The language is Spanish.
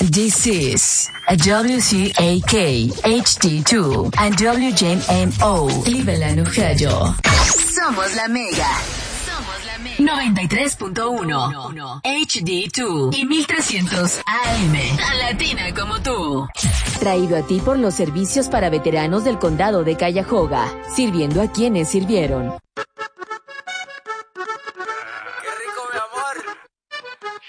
This is a WCAK HD2 and WJMO Cleveland, Ohio. Somos la Mega. 93.1 HD2 y 1300 AM. Tan latina como tú. Traído a ti por los servicios para veteranos del condado de Cuyahoga, sirviendo a quienes sirvieron.